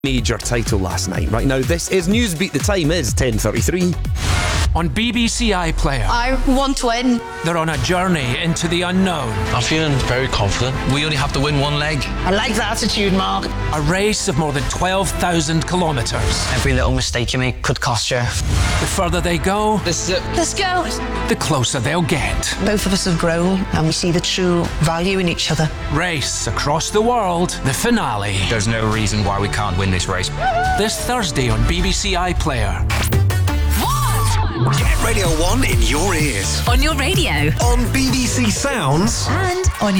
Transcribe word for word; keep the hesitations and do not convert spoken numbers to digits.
Major title last night. Right now, this is Newsbeat. The time is ten thirty-three. On B B C iPlayer, I want to win. they're on a journey into the unknown. I'm feeling very confident. We only have to win one leg. I like the attitude, Mark. A race of more than twelve thousand kilometres. Every little mistake you make could cost you. The further they go, This is it. Let's go. the closer they'll get. Both of us have grown and we see the true value in each other. Race across the world, the finale. There's no reason why we can't win this race. This Thursday on B B C iPlayer. Get Radio one in your ears. On your radio On B B C Sounds. and on your